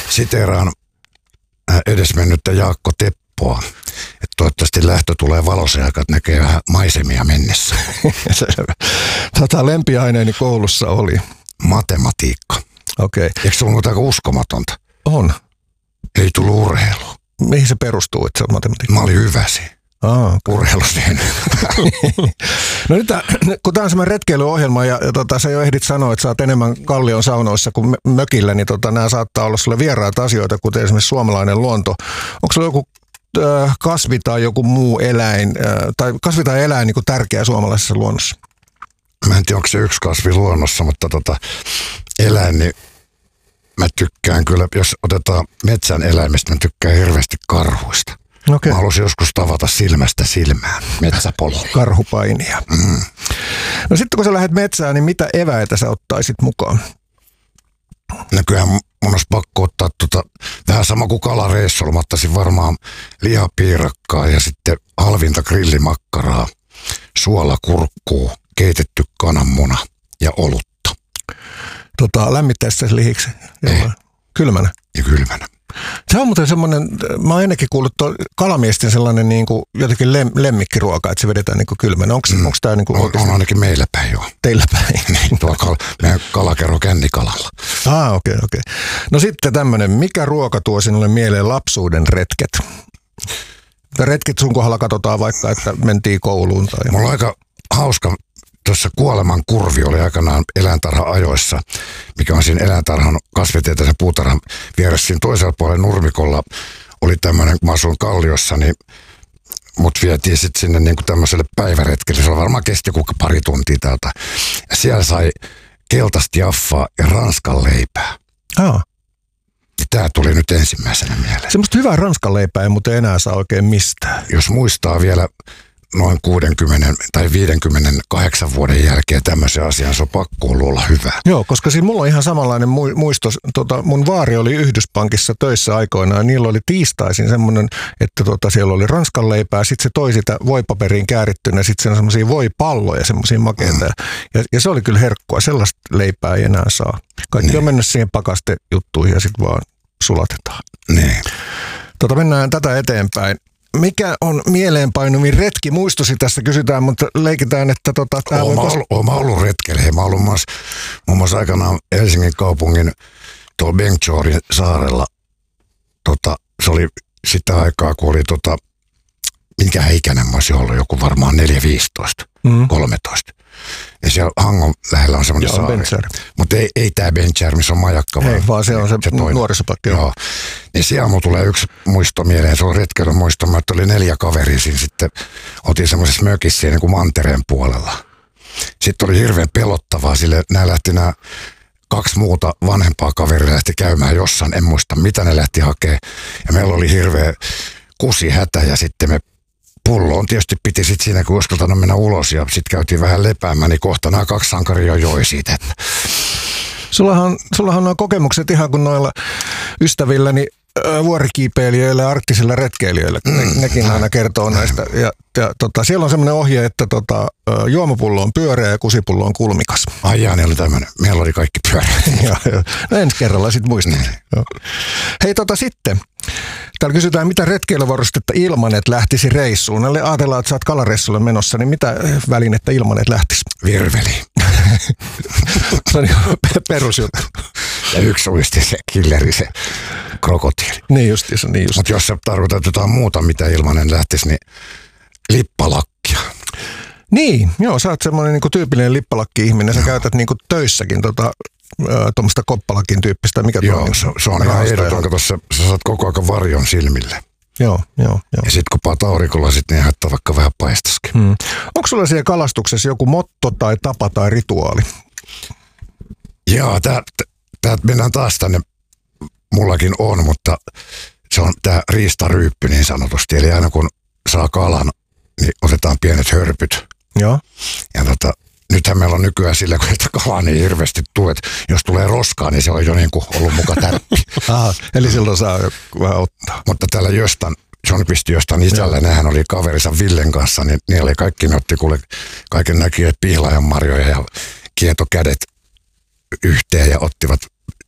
siteeraan edesmennyttä Jaakko Teppoa, että toivottavasti lähtö tulee valoisen aikaa, että näkee vähän maisemia mennessä. Lempiaineeni koulussa oli? Matematiikka. Okei. Okay. Eikö se ollut aika uskomatonta? On. Ei tullut urheilua. Mihin se perustuu, että se on matematiikka? Mä olin hyvä siinä. Urheiluseen. No nyt, kun tämä on semmoinen retkeilyohjelma ja sä jo ehdit sanoa, että sä oot enemmän Kallion saunoissa kuin mökillä, niin nämä saattaa olla sulle vieraita asioita, kuten esimerkiksi suomalainen luonto. Onko sulla joku kasvi tai joku muu eläin, tai kasvi tai eläin niin kuin tärkeä suomalaisessa luonnossa? Mä en tiedä, onko se yksi kasvi luonnossa, mutta eläin, niin mä tykkään kyllä, jos otetaan metsän eläimistä, mä tykkään hirveästi karhuista. Okay. Mä haluaisin joskus tavata silmästä silmään metsäpolulla. Karhupainia. No sitten kun sä lähdet metsään, niin mitä eväitä sä ottaisit mukaan? No kyllähän mun olisi pakko ottaa vähän sama kuin kalareissulla. Mä ottaisin varmaan lihapiirakkaa ja sitten halvinta grillimakkaraa, suolakurkkuu, keitetty kananmuna ja olutta. Lämmittäisi se lihiksi? Kylmänä? Ja kylmänä. Se on muuten semmoinen, mä oon ennenkin kuullut kalamiesten sellainen niin kuin jotenkin lemmikkiruoka, että se vedetään niin kuin kylmänä. Onko tämä niin kuin on ainakin meillä päin, joo. Teillä päin? Niin, tuolla meidän kalakerro Kännikalalla. Okei. No sitten tämmöinen, mikä ruoka tuo sinulle mieleen lapsuuden retket? Retket sun kohdalla katsotaan vaikka, että mentiin kouluun. Tai... Mulla on aika hauska. Tuossa Kuoleman kurvi oli aikanaan eläintarha-ajoissa, mikä on siinä eläintarhan kasvitieteellisen puutarhan vieressä. Siinä toisella puolella nurmikolla oli tämmöinen, kun mä asuin Kalliossa, niin mut vietiin sitten sinne niin kuin tämmöiselle päiväretkelle. Se varmaan kesti joku pari tuntia täältä. Ja siellä sai keltaista jaffaa ja ranskan leipää. Ja tää tuli nyt ensimmäisenä mieleen. Semmoista hyvää ranskan leipää ei muuten enää saa oikein mistään. Jos muistaa vielä noin 60 tai 58 vuoden jälkeen tämmöisen asian, se on pakko olla hyvä. Joo, koska siinä mulla on ihan samanlainen muisto. Mun vaari oli Yhdyspankissa töissä aikoinaan. Niillä oli tiistaisin semmoinen, että siellä oli ranskan leipää, sitten se toi sitä voipaperiin käärittynä, sitten sen semmoisia voipalloja, semmoisia makeita. Ja se oli kyllä herkkua, sellaista leipää ei enää saa. Kaikki on mennyt siihen pakastejuttuihin ja sitten vaan sulatetaan. Niin. Mennään tätä eteenpäin. Mikä on mieleenpainuvin retki? Muistosi tässä kysytään, mutta leikitään, että Olen ollut retkellä. Mä ollut muun muassa aikanaan Helsingin kaupungin tuolla Bengtjorin saarella. Se oli sitä aikaa, kun oli minkä ikäinen mä olisin ollut, joku varmaan 4-15, 13. Ja siellä Hangon lähellä on semmoinen saari. Mutta ei tämä Bengtjär, missä on majakka. Ei, vaan se on se nuorisopakki. Joo. Niin siellä mulla tulee yksi muisto mieleen. Se on retkeilyn muisto. Mä oli 4 kaveria siinä. Sitten oltiin semmoisessa mökissä niin kuin mantereen puolella. Sitten oli hirveän pelottavaa. Sille nämä 2 muuta vanhempaa kaveria lähti käymään jossain. En muista, mitä ne lähti hakemaan. Ja meillä oli hirveä kusihätä ja sitten me pulloon tietysti piti sitten siinä, kun uskaltanut mennä ulos ja sitten käytiin vähän lepäämään, niin kohta nämä 2 sankaria joi siitä. Sullahan on kokemukset ihan kuin noilla ystävilläni vuorikiipeilijöillä ja arktisilla retkeilijöillä. Nekin aina kertoo näistä. Ja siellä on semmoinen ohje, että juomapullo on pyöreä ja kusipullo on kulmikas. Ai jaa, oli tämmöinen. Meillä oli kaikki pyöreät. No ensi kerralla sitten muistat. Hei sitten. Täällä kysytään, mitä retkeilyvarustetta Ilmanet lähtisi reissuun. Ajatellaan, että sä oot kalareissulle menossa, niin mitä välinettä Ilmanet lähtisi? Virveli. Se on perusjuttu. Ja yksi uisti se killeri, se krokotiili. Niin just. Mutta jos sä tarkoitat jotain muuta, mitä Ilmanen lähtisi, niin lippalakkia. Niin, joo, sä oot semmoinen niinku tyypillinen lippalakki-ihminen. Sä käytät niinku töissäkin tuommoista koppalakin tyyppistä. Mikä joo, se on ihan ehdoton. Kato, sä saat koko ajan varjon silmille. Joo. Ja sit kun paat aurinkolasit, niin haittaa vaikka vähän paistaskin. Onko sulla siellä kalastuksessa joku motto tai tapa tai rituaali? Joo, täältä mennään taas tänne. Mullakin on, mutta se on tää riistaryyppy niin sanotusti. Eli aina kun saa kalan, niin otetaan pienet hörpyt. Joo. Ja nythän meillä on nykyään sillä, kun sitä kalaa niin hirveästi tulee, että jos tulee roskaa, niin se on jo niin kuin ollut muka tärppi. Aha, eli silloin saa vähän ottaa. Mutta täällä John pisti jostain isällä, nehän oli kaverinsa Villen kanssa, niin ne oli kaikki, ne otti kuule kaiken näkijät pihlajanmarjoja ja kietokädet yhteen ja ottivat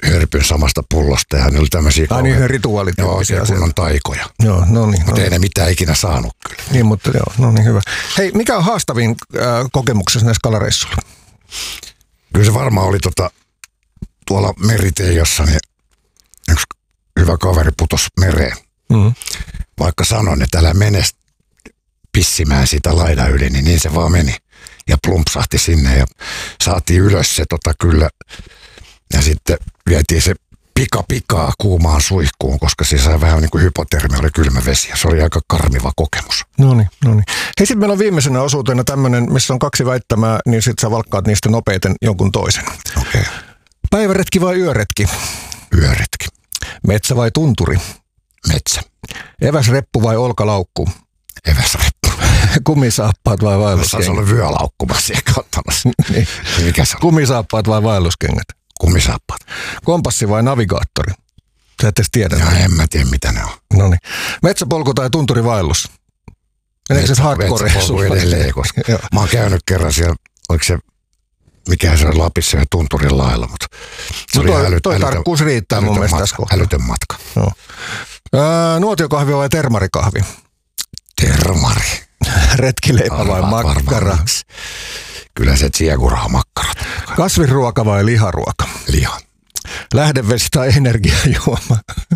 hörpyn samasta pullosta ja ne oli tämmöisiä niin rituaalit. Joo, siellä kunnon taikoja. Joo, no niin. Mutta ei ne mitään ikinä saanut kyllä. Niin, mutta joo, no niin hyvä. Hei, mikä on haastavin kokemuksessa näissä kalareissuilla? Kyllä se varmaan oli tuolla Meriteijossa, niin yksi hyvä kaveri putosi mereen. Mm. Vaikka sanoin, että älä mene pissimään sitä laidan yli, niin se vaan meni. Ja plumpsahti sinne ja saatiin ylös se kyllä. Ja sitten vietiin se pikaa kuumaan suihkuun, koska se sai vähän niin kuin hypotermia, oli kylmä vesi. Ja se oli aika karmiva kokemus. No niin. Hei, sitten meillä on viimeisenä osuutena tämmöinen, missä on 2 väittämää, niin sitten sä valkkaat niistä nopeiten jonkun toisen. Okei. Päiväretki vai yöretki? Yöretki. Metsä vai tunturi? Metsä. Eväsreppu vai olkalaukku? Eväsreppu. Kumisaappaat vai vaelluskengät? Se oli vyölaukkumassa ja katsomassa. Niin. Mikä se on? Kumisaappaat vai vaelluskengät? Kumisaappaat. Kompassi vai navigaattori? Sä et edes tiedä. Ja en mä tiedä mitä ne on. No niin. Metsäpolku tai tunturivaellus? Meneekö se hardcore? Metsäpolku edelleen, koska mä oon käynyt kerran siellä, oliko se, mikä se oli Lapissa ja Tunturin lailla, mutta se oli toi tarkkuus riittää mun mielestä tässä kohtaa. Älytön matka. No. Nuotiokahvi vai termarikahvi? Termari. Retkileipä vai makkara? Kyllä se tsiegura on makkarat. Kasvisruoka vai liharuoka? Liha. Lähdevesi tai energiajuoma?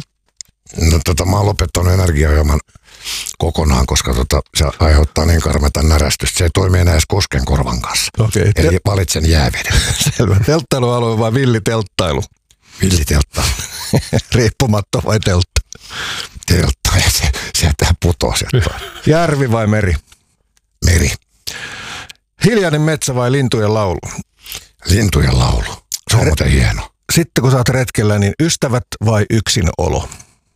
No mä oon lopettanut energiajuoman kokonaan, koska se aiheuttaa niin karmeita närästystä. Se ei toimi enää edes koskenkorvan kanssa. Okay. Eli valitsen jääveden. Selvä. Telttailualue vai villitelttailu? Villitelttailu. Riippumatto vai teltta? Teltta. Ja sieltä putoaa sieltä. Järvi vai meri? Meri. Hiljainen metsä vai lintujen laulu? Lintujen laulu. Se on muuten hieno. Sitten kun sä oot retkellä, niin ystävät vai yksinolo?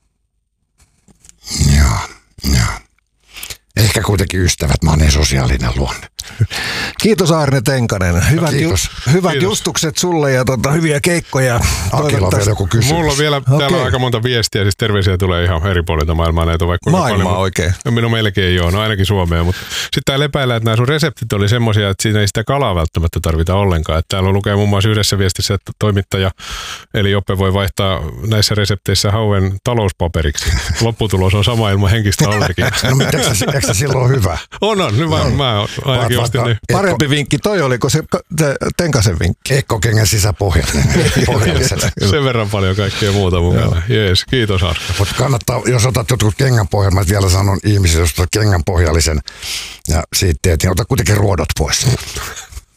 Joo. Ehkä kuitenkin ystävät, mä oon niin sosiaalinen luonne. Kiitos Aarne Tenkanen. Hyvät kiitos. Justukset sulle ja hyviä keikkoja. Akilla on vielä joku kysymys. Mulla on vielä täällä aika monta viestiä, siis terveisiä tulee ihan eri puolilta maailmaa. Näitä on vaikka maailmaa paljon, oikein. Minun melkein joo, no ainakin Suomea. Mutta sitten täällä epäillä, että nämä sun reseptit oli semmoisia, että siinä ei sitä kalaa välttämättä tarvita ollenkaan. Että täällä lukee muun muassa yhdessä viestissä, että toimittaja eli Joppe voi vaihtaa näissä resepteissä hauen talouspaperiksi. Lopputulos on sama ilman henkistä allergiaa. No eikö se silloin hyvä? On hyvä. Mä ainakin ostin ne. Parempi vinkki toi oliko se Tenkasen vinkki? Ekkokengän sisäpohjainen. Sen verran paljon kaikkea muuta mukana. Jees, kiitos Aska. Mutta kannattaa, jos otat jotkut kengänpohjaa, mä vielä sanon ihmisille, jos otat kengänpohjallisen ja siitä teet, niin ota kuitenkin ruodot pois.